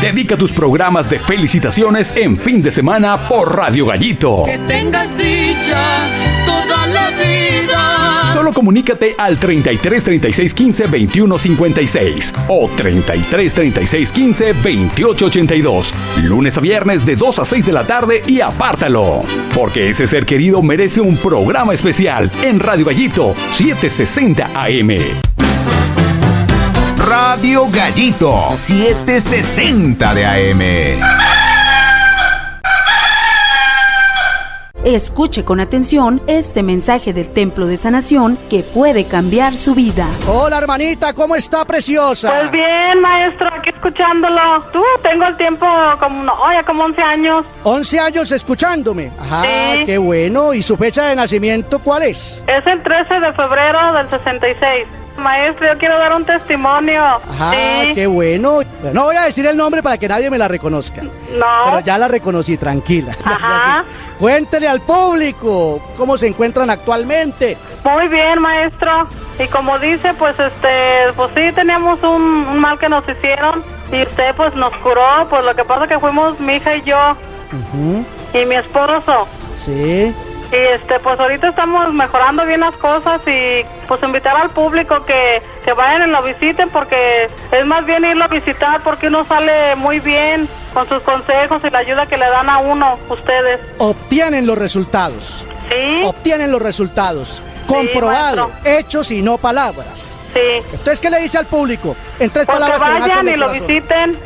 Dedica tus programas de felicitaciones en fin de semana por Radio Gallito. Que tengas dicha toda la vida. Solo comunícate al 33 36 15 21 56 o 33 36 15 28 82. Lunes a viernes de 2 a 6 de la tarde y apártalo. Porque ese ser querido merece un programa especial en Radio Gallito 760 AM. Radio Gallito 760 de AM. Escuche con atención este mensaje del Templo de Sanación que puede cambiar su vida. Hola, hermanita, ¿cómo está, preciosa? Pues bien, maestro, aquí escuchándolo. Tengo el tiempo como 11 años. 11 años escuchándome. Ajá, sí. Qué bueno. ¿Y su fecha de nacimiento cuál es? Es el 13 de febrero del 66. Maestro, yo quiero dar un testimonio. Ajá, sí. Qué bueno. No voy a decir el nombre para que nadie me la reconozca. No. Pero ya la reconocí, tranquila. Ajá. Cuéntele al público cómo se encuentran actualmente. Muy bien, maestro. Y como dice, pues sí teníamos un mal que nos hicieron y usted pues nos curó. Pues lo que pasa es que fuimos mi hija y yo. Uh-huh. Y mi esposo. Sí. Y pues ahorita estamos mejorando bien las cosas y pues invitar al público que vayan y lo visiten, porque es más bien irlo a visitar, porque uno sale muy bien con sus consejos y la ayuda que le dan a uno ustedes. Obtienen los resultados. Sí. Obtienen los resultados. Comprobado, sí, hechos y no palabras. Sí. Entonces, ¿qué le dice al público? En 3 pues palabras que que vayan y lo corazón. visiten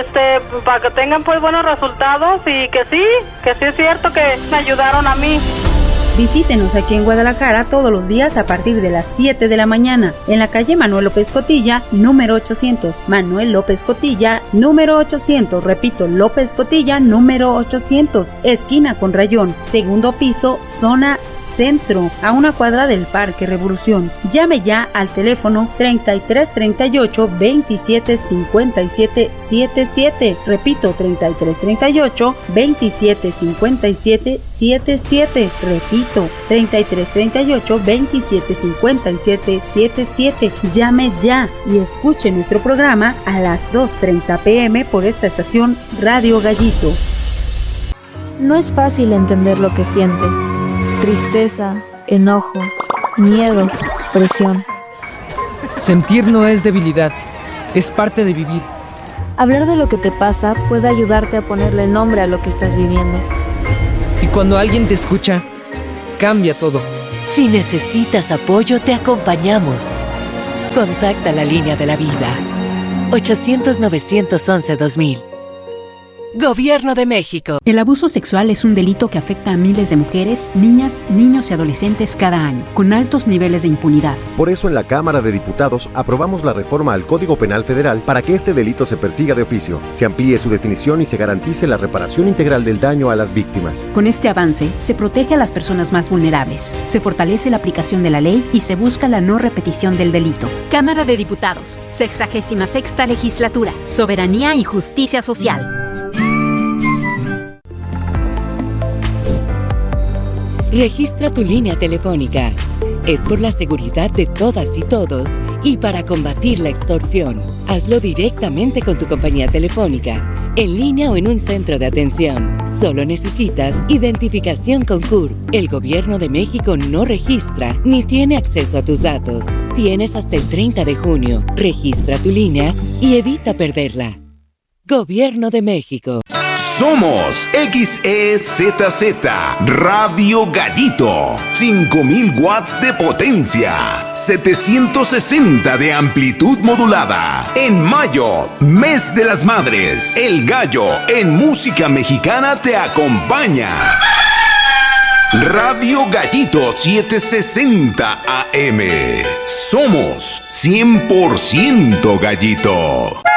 y para que tengan pues buenos resultados y que sí es cierto que me ayudaron a mí. Visítenos aquí en Guadalajara todos los días a partir de las 7 de la mañana en la calle Manuel López Cotilla, número 800. Manuel López Cotilla, número 800. Repito, López Cotilla, número 800. Esquina con Rayón, segundo piso, zona centro, a una cuadra del Parque Revolución. Llame ya al teléfono 33 38 27 57 77. Repito, 33 38 27 57 77. Repito, 33 38 27 57 77. Llame ya y escuche nuestro programa a las 2:30 p.m. por esta estación Radio Gallito. No es fácil entender lo que sientes. Tristeza, enojo, miedo, presión. Sentir no es debilidad, es parte de vivir. Hablar de lo que te pasa puede ayudarte a ponerle nombre a lo que estás viviendo. Y cuando alguien te escucha, cambia todo. Si necesitas apoyo, te acompañamos. Contacta la línea de la vida. 800-911-2000. Gobierno de México. El abuso sexual es un delito que afecta a miles de mujeres, niñas, niños y adolescentes cada año, con altos niveles de impunidad. Por eso en la Cámara de Diputados aprobamos la reforma al Código Penal Federal para que este delito se persiga de oficio, se amplíe su definición y se garantice la reparación integral del daño a las víctimas. Con este avance, se protege a las personas más vulnerables, se fortalece la aplicación de la ley y se busca la no repetición del delito. Cámara de Diputados, 66ª Legislatura, Soberanía y Justicia Social. Registra tu línea telefónica. Es por la seguridad de todas y todos y para combatir la extorsión. Hazlo directamente con tu compañía telefónica, en línea o en un centro de atención. Solo necesitas identificación con CURP. El Gobierno de México no registra ni tiene acceso a tus datos. Tienes hasta el 30 de junio. Registra tu línea y evita perderla. Gobierno de México. Somos XEZZ Radio Gallito, 5000 watts de potencia, 760 de amplitud modulada. En mayo, mes de las madres, El Gallo en música mexicana te acompaña. Radio Gallito 760 AM. Somos 100% Gallito.